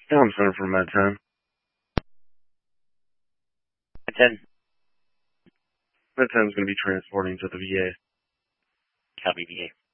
Yeah, I'm center for Med 10. Med 10. Med 10 is going to be transporting to the VA. Copy VA.